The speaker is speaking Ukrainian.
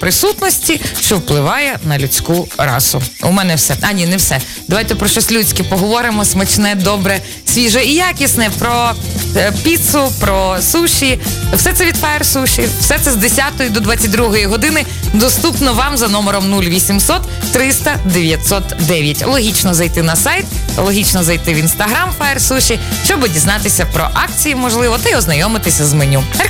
присутності, що впливає на людську расу. У мене все. А ні, не все. Давайте про щось людське поговоримо. Смачне, добре, свіже і якісне. Про піцу, про суші. Все це від Fire Sushi. Все це з 10 до 22 години доступно вам за номером 0800 300 909. Логічно зайти на сайт, логічно зайти в інстаграм Fire Sushi, щоб дізнатися про акції, можливо, та й ознайомитися з меню.